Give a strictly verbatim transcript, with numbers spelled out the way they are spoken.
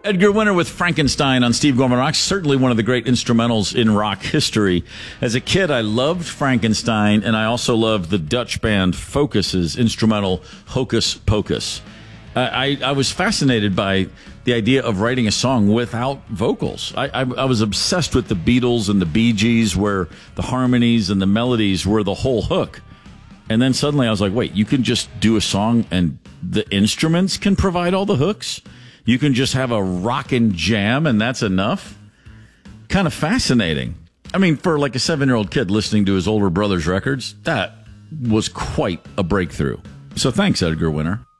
Edgar Winter with Frankenstein on Steve Gorman Rocks. Certainly one of the great instrumentals in rock history. As a kid, I loved Frankenstein, and I also loved the Dutch band Focus's instrumental Hocus Pocus. I, I, I was fascinated by the idea of writing a song without vocals. I, I, I was obsessed with the Beatles and the Bee Gees, where the harmonies and the melodies were the whole hook. And then suddenly I was like, wait, you can just do a song and the instruments can provide all the hooks? You can just have a rockin' jam and that's enough? Kind of fascinating. I mean, for like a seven-year-old kid listening to his older brother's records, that was quite a breakthrough. So thanks, Edgar Winter.